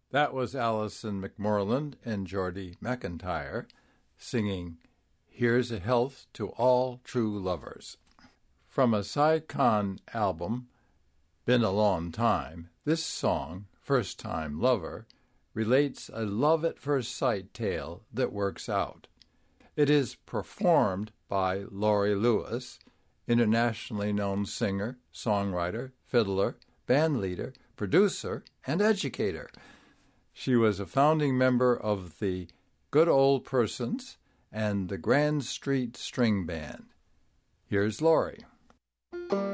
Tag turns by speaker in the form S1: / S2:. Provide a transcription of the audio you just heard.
S1: That was Alison McMorland and Geordie McIntyre singing Here's a Health to All True Lovers. From a Cy Khan album, Been a Long Time, this song, First Time Lover, relates a love-at-first-sight tale that works out. It is performed by Laurie Lewis, internationally known singer, songwriter, fiddler, bandleader, producer, and educator. She was a founding member of the Good Old Persons and the Grand Street String Band. Here's Laurie.